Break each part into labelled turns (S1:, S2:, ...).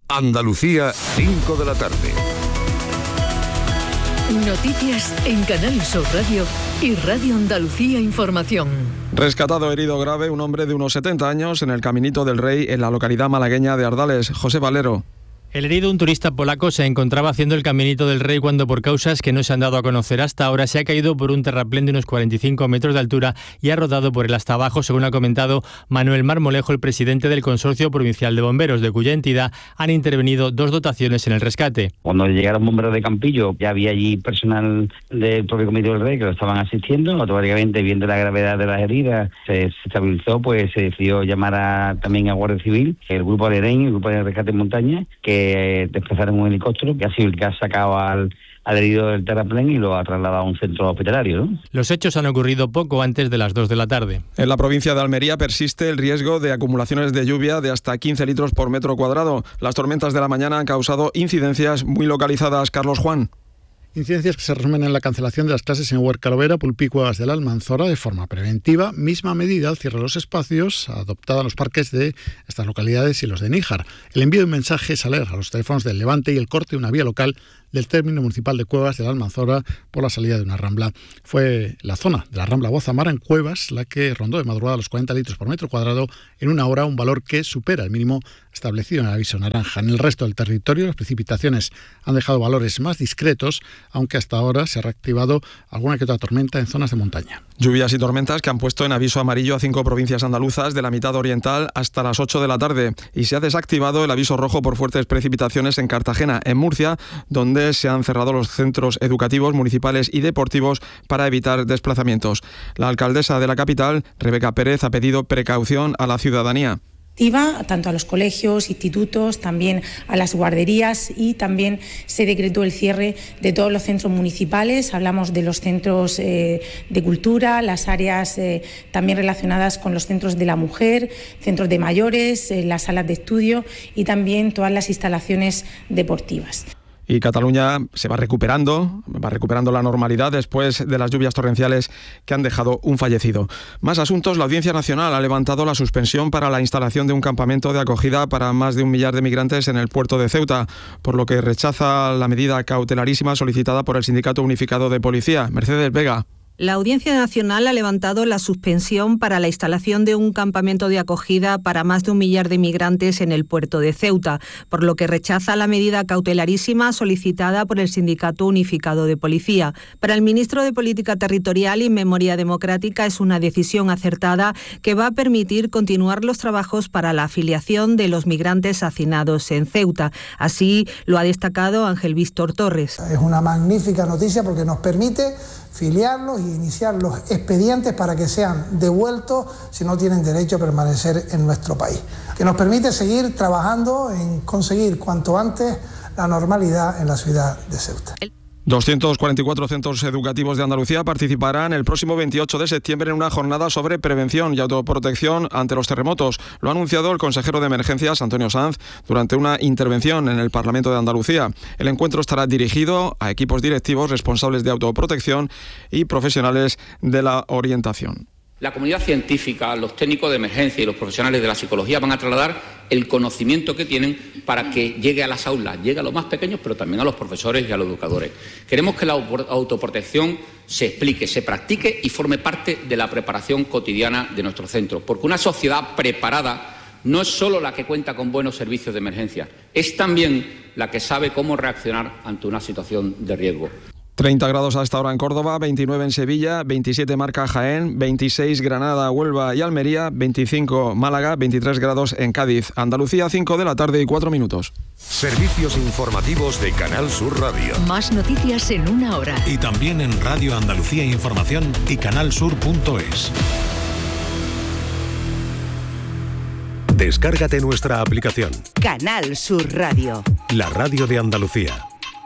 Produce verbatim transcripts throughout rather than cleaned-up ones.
S1: Andalucía, cinco de la tarde.
S2: Noticias en Canal Sur Radio y Radio Andalucía Información.
S3: Rescatado herido grave un hombre de unos setenta años en el Caminito del Rey, en la localidad malagueña de Ardales. José Valero.
S4: El herido, un turista polaco, se encontraba haciendo el Caminito del Rey cuando, por causas que no se han dado a conocer hasta ahora, se ha caído por un terraplén de unos cuarenta y cinco metros de altura y ha rodado por él hasta abajo, según ha comentado Manuel Marmolejo, el presidente del Consorcio Provincial de Bomberos, de cuya entidad han intervenido dos dotaciones en el rescate.
S5: Cuando llegaron bomberos de Campillo, ya había allí personal del propio Caminito del Rey que lo estaban asistiendo. Automáticamente, viendo la gravedad de las heridas, se, se estabilizó, pues se decidió llamar a, también a Guardia Civil, el grupo de Alerén, el grupo de rescate en montaña, que desplazaron un helicóptero que ha sido el que ha sacado al, al herido del terraplén y lo ha trasladado a un centro hospitalario, ¿no?
S4: Los hechos han ocurrido poco antes de las dos de la tarde.
S3: En la provincia de Almería persiste el riesgo de acumulaciones de lluvia de hasta quince litros por metro cuadrado. Las tormentas de la mañana han causado incidencias muy localizadas. Carlos Juan.
S6: Incidencias que se resumen en la cancelación de las clases en Huercalovera, Pulpí y Cuevas de la Almanzora de forma preventiva. Misma medida al cierre de los espacios adoptada en los parques de estas localidades y los de Níjar. El envío de un mensaje es alerta a los teléfonos del Levante y el corte de una vía local del término municipal de Cuevas de la Almanzora por la salida de una rambla. Fue la zona de la rambla Guazamara en Cuevas la que rondó de madrugada los cuarenta litros por metro cuadrado en una hora, un valor que supera el mínimo establecido en el aviso naranja. En el resto del territorio las precipitaciones han dejado valores más discretos, aunque hasta ahora se ha reactivado alguna que otra tormenta en zonas de montaña.
S3: Lluvias y tormentas que han puesto en aviso amarillo a cinco provincias andaluzas de la mitad oriental hasta las ocho de la tarde, y se ha desactivado el aviso rojo por fuertes precipitaciones en Cartagena, en Murcia, donde se han cerrado los centros educativos, municipales y deportivos para evitar desplazamientos. La alcaldesa de la capital, Rebeca Pérez, ha pedido precaución a la ciudadanía.
S7: Tanto a los colegios, institutos, también a las guarderías, y también se decretó el cierre de todos los centros municipales. Hablamos de los centros eh, de cultura, las áreas eh, también relacionadas con los centros de la mujer, centros de mayores, eh, las salas de estudio y también todas las instalaciones deportivas.
S3: Y Cataluña se va recuperando, va recuperando la normalidad después de las lluvias torrenciales que han dejado un fallecido. Más asuntos. La Audiencia Nacional ha levantado la suspensión para la instalación de un campamento de acogida para más de un millar de migrantes en el puerto de Ceuta, por lo que rechaza la medida cautelarísima solicitada por el Sindicato Unificado de Policía. Mercedes Vega.
S8: La Audiencia Nacional ha levantado la suspensión para la instalación de un campamento de acogida para más de un millar de migrantes en el puerto de Ceuta, por lo que rechaza la medida cautelarísima solicitada por el Sindicato Unificado de Policía. Para el ministro de Política Territorial y Memoria Democrática es una decisión acertada que va a permitir continuar los trabajos para la afiliación de los migrantes hacinados en Ceuta. Así lo ha destacado Ángel Víctor Torres.
S9: Es una magnífica noticia porque nos permite filiarlos y iniciar los expedientes para que sean devueltos si no tienen derecho a permanecer en nuestro país, que nos permite seguir trabajando en conseguir cuanto antes la normalidad en la ciudad de Ceuta.
S3: doscientos cuarenta y cuatro centros educativos de Andalucía participarán el próximo veintiocho de septiembre en una jornada sobre prevención y autoprotección ante los terremotos. Lo ha anunciado el consejero de Emergencias, Antonio Sanz, durante una intervención en el Parlamento de Andalucía. El encuentro estará dirigido a equipos directivos responsables de autoprotección y profesionales de la orientación.
S10: La comunidad científica, los técnicos de emergencia y los profesionales de la psicología van a trasladar el conocimiento que tienen para que llegue a las aulas, llegue a los más pequeños, pero también a los profesores y a los educadores. Queremos que la autoprotección se explique, se practique y forme parte de la preparación cotidiana de nuestros centros, porque una sociedad preparada no es solo la que cuenta con buenos servicios de emergencia, es también la que sabe cómo reaccionar ante una situación de riesgo.
S3: treinta grados a esta hora en Córdoba, veintinueve en Sevilla, veintisiete marca Jaén, veintiséis Granada, Huelva y Almería, veinticinco Málaga, veintitrés grados en Cádiz. Andalucía, cinco de la tarde y cuatro minutos.
S1: Servicios informativos de Canal Sur Radio.
S2: Más noticias en una hora.
S11: Y también en Radio Andalucía Información y canalsur punto es.
S1: Descárgate nuestra aplicación.
S12: Canal Sur Radio.
S11: La radio de Andalucía.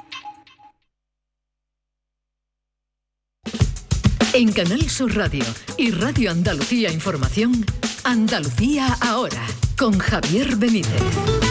S2: En Canal Sur Radio y Radio Andalucía Información, Andalucía ahora, con Javier Benítez.